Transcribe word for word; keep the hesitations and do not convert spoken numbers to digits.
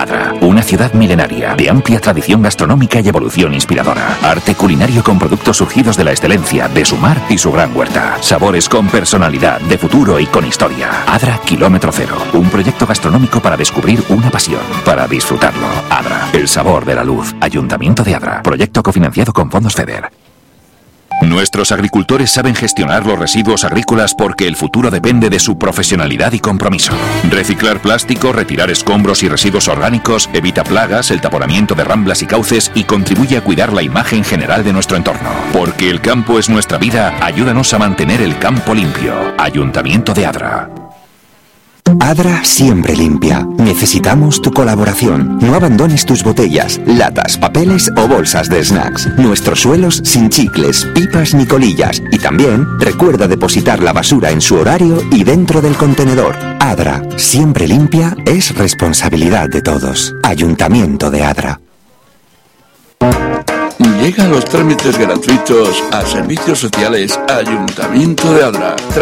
Adra, una ciudad milenaria de amplia tradición gastronómica y evolución inspiradora. Arte culinario con productos surgidos de la excelencia de su mar y su gran huerta. Sabores con personalidad, de futuro y con historia. Adra Kilómetro Cero, un proyecto gastronómico para descubrir una pasión, para disfrutarlo. Adra, el sabor de la luz. Ayuntamiento de Adra, proyecto cofinanciado con fondos FEDER. Nuestros agricultores saben gestionar los residuos agrícolas porque el futuro depende de su profesionalidad y compromiso. Reciclar plástico, retirar escombros y residuos orgánicos, evita plagas, el taponamiento de ramblas y cauces y contribuye a cuidar la imagen general de nuestro entorno. Porque el campo es nuestra vida, ayúdanos a mantener el campo limpio. Ayuntamiento de Adra. Adra siempre limpia. Necesitamos tu colaboración. No abandones tus botellas, latas, papeles o bolsas de snacks. Nuestros suelos sin chicles, pipas ni colillas. Y también recuerda depositar la basura en su horario y dentro del contenedor. Adra, siempre limpia, es responsabilidad de todos. Ayuntamiento de Adra. Llega los trámites gratuitos a Servicios Sociales Ayuntamiento de Adra.